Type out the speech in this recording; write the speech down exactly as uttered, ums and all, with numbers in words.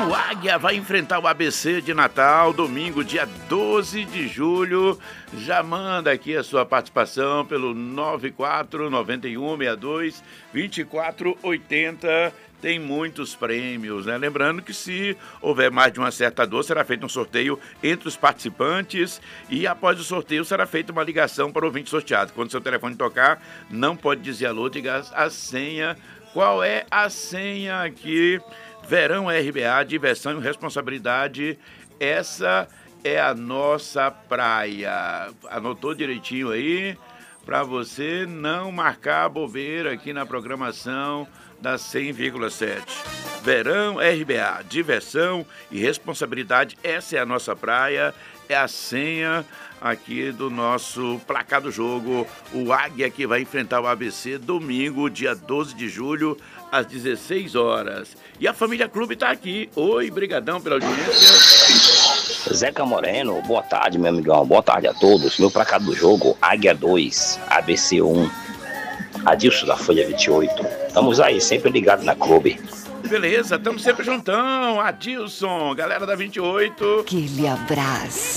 O Águia vai enfrentar o A B C de Natal, domingo, dia doze de julho. Já manda aqui a sua participação pelo nove quatro nove um seis dois dois quatro oito zero. Tem muitos prêmios, né? Lembrando que se houver mais de um acertador, será feito um sorteio entre os participantes e após o sorteio será feita uma ligação para o ouvinte sorteado. Quando seu telefone tocar, não pode dizer alô, diga a senha. Qual é a senha aqui? Verão R B A, diversão e responsabilidade. Essa é a nossa praia. Anotou direitinho aí? Para você não marcar a bobeira aqui na programação da cem vírgula sete. Verão R B A, diversão e responsabilidade. Essa é a nossa praia, é a senha aqui do nosso placar do jogo. O Águia que vai enfrentar o A B C domingo, dia doze de julho, às dezesseis horas. E a Família Clube está aqui. Oi, brigadão pela audiência. Zeca Moreno, boa tarde, meu amigão. Boa tarde a todos. Meu placar do jogo, Águia dois, A B C um. Adilson da Folha vinte e oito. Estamos aí, sempre ligados na Clube. Beleza, estamos sempre juntão. Adilson, galera da vinte e oito. Aquele abraço.